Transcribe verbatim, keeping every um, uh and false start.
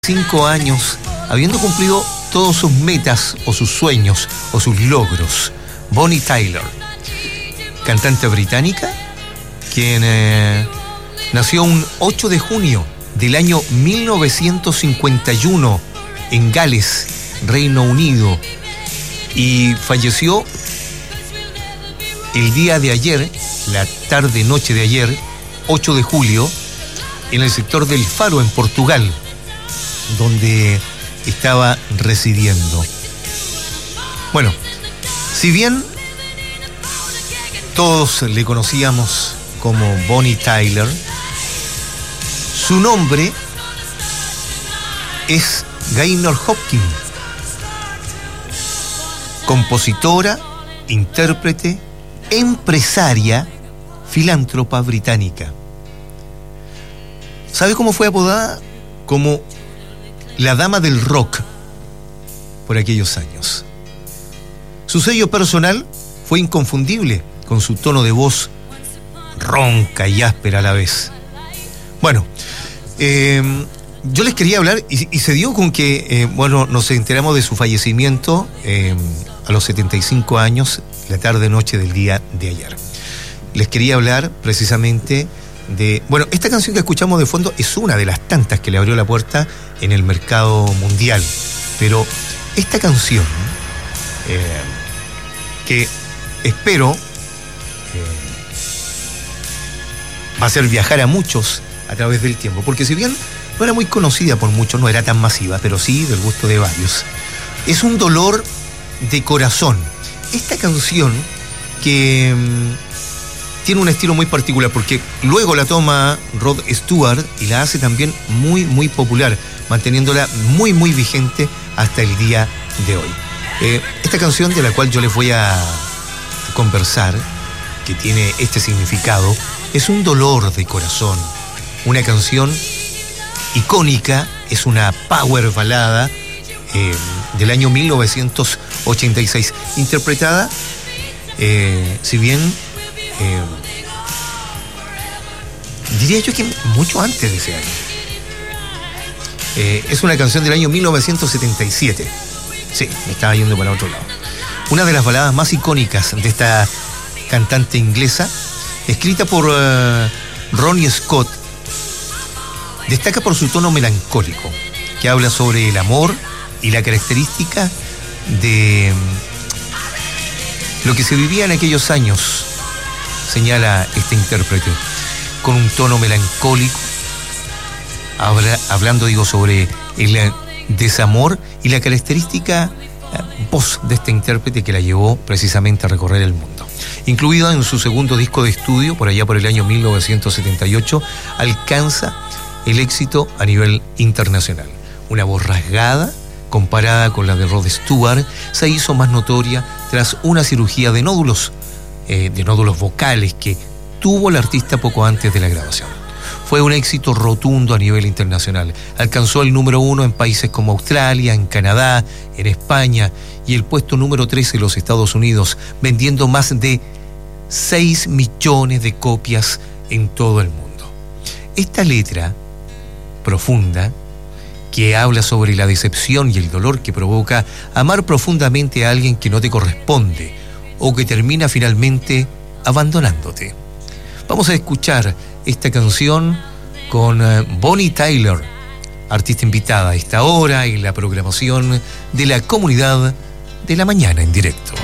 Cinco años, habiendo cumplido todos sus metas o sus sueños o sus logros. Bonnie Tyler, cantante británica, quien eh, nació un ocho de junio del año mil novecientos cincuenta y uno en Gales, Reino Unido, y falleció el día de ayer, la tarde-noche de ayer, ocho de julio, en el sector del Faro, en Portugal, donde estaba residiendo. Bueno, si bien todos le conocíamos como Bonnie Tyler, su nombre es Gaynor Hopkins, compositora, intérprete, empresaria, filántropa británica. ¿Sabe cómo fue apodada? Como la dama del rock por aquellos años. Su sello personal fue inconfundible, con su tono de voz ronca y áspera a la vez. Bueno, eh, yo les quería hablar, y, y se dio con que, eh, bueno, nos enteramos de su fallecimiento eh, a los setenta y cinco años, la tarde-noche del día de ayer. Les quería hablar precisamente de... Bueno, esta canción que escuchamos de fondo es una de las tantas que le abrió la puerta en el mercado mundial. Pero esta canción, eh, que espero eh, va a hacer viajar a muchos a través del tiempo, porque si bien no era muy conocida por muchos, no era tan masiva, pero sí del gusto de varios, es un dolor de corazón. Esta canción que... tiene un estilo muy particular, porque luego la toma Rod Stewart y la hace también muy, muy popular, manteniéndola muy, muy vigente hasta el día de hoy. Eh, esta canción, de la cual yo les voy a conversar, que tiene este significado, es un dolor de corazón. Una canción icónica, es una power balada eh, del año mil novecientos ochenta y seis, interpretada, eh, si bien... Eh, diría yo que mucho antes de ese año. Eh, es una canción del año mil novecientos setenta y siete. Sí, me estaba yendo para otro lado. Una de las baladas más icónicas de esta cantante inglesa, escrita por uh, Ronnie Scott, destaca por su tono melancólico, que habla sobre el amor y la característica de um, lo que se vivía en aquellos años, señala este intérprete, con un tono melancólico, habla, hablando, digo, sobre el desamor y la característica voz de este intérprete que la llevó precisamente a recorrer el mundo. Incluido en su segundo disco de estudio, por allá por el año mil novecientos setenta y ocho, alcanza el éxito a nivel internacional. Una voz rasgada, comparada con la de Rod Stewart, se hizo más notoria tras una cirugía de nódulos, eh, de nódulos vocales que tuvo el artista poco antes de la grabación. Fue un éxito rotundo a nivel internacional. Alcanzó el número uno en países como Australia, en Canadá, en España y el puesto número tres en los Estados Unidos, vendiendo más de seis millones de copias en todo el mundo. Esta letra profunda, que habla sobre la decepción y el dolor que provoca amar profundamente a alguien que no te corresponde o que termina finalmente abandonándote. Vamos a escuchar esta canción con Bonnie Tyler, artista invitada a esta hora en la programación de la Comunidad de la Mañana en Directo.